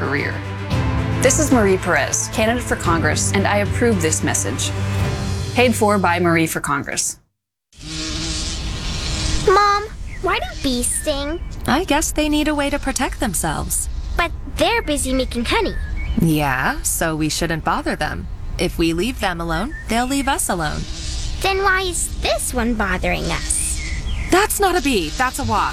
career. This is Marie Perez, candidate for Congress, and I approve this message. Paid for by Marie for Congress. Mom, why do bees sting? I guess they need a way to protect themselves. But they're busy making honey. Yeah, so we shouldn't bother them. If we leave them alone, they'll leave us alone. Then why is this one bothering us? That's not a bee, that's a wasp.